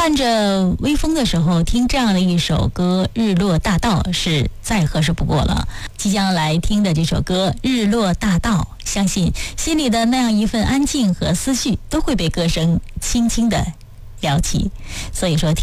伴着微风的时候听这样的一首歌《日落大道》是再合适不过了。即将来听的这首歌《日落大道》，相信心里的那样一份安静和思绪都会被歌声轻轻地撩起。所以说